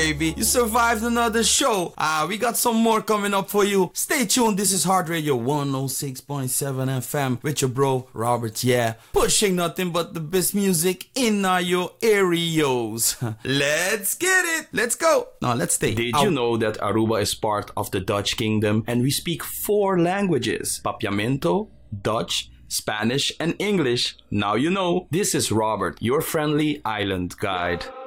baby. You survived another show. We got some more coming up for you. Stay tuned. This is Heart Radio 106.7 FM with your bro, Robert. Yeah, pushing nothing but the best music in your areas. Let's get it. Let's go. Now, let's stay. Did you know that Aruba is part of the Dutch Kingdom and we speak 4 languages? Papiamento, Dutch, Spanish, and English. Now you know. This is Robert, your friendly island guide.